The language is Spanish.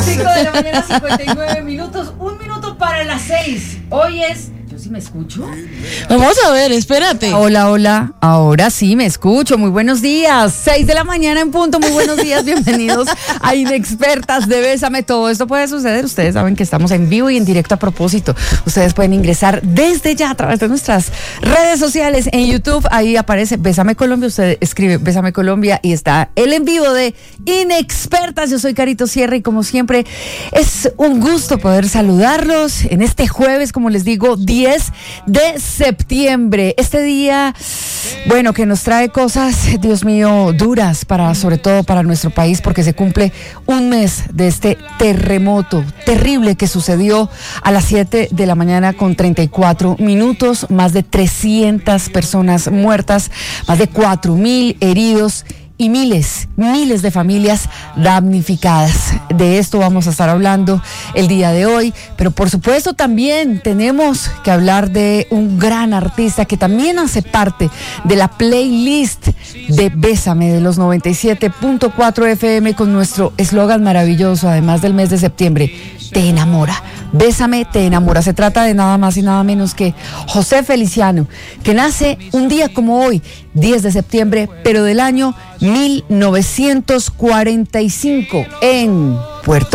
5 de la mañana, 59 minutos, 1 minuto para las 6. Hoy es... ¿Yo sí me escucho? Vamos a ver, espérate. Hola, hola. Ahora sí me escucho. Muy buenos días. 6 de la mañana en punto. Muy buenos días. Bienvenidos a Inexpertas de Bésame. Todo esto puede suceder. Ustedes saben que estamos en vivo y en directo. A propósito, ustedes pueden ingresar desde ya a través de nuestras redes sociales. En YouTube, ahí aparece Bésame Colombia. Usted escribe Bésame Colombia y está el en vivo de Inexpertas. Yo soy Carito Sierra y como siempre es un gusto poder saludarlos en este jueves, como les digo, 10 de septiembre. Este día, bueno, que nos trae cosas, Dios mío, duras sobre todo para nuestro país, porque se cumple un mes de este terremoto terrible que sucedió a las 7 de la mañana con 34 minutos, más de 300 personas muertas, más de 4,000 heridos y miles de familias damnificadas. De esto vamos a estar hablando el día de hoy, pero por supuesto también tenemos que hablar de un gran artista que también hace parte de la playlist de Bésame de los 97.4 FM con nuestro eslogan maravilloso, además del mes de septiembre: te enamora. Bésame, te enamora. Se trata de nada más y nada menos que José Feliciano, que nace un día como hoy, 10 de septiembre, pero del año 1945 en Puerto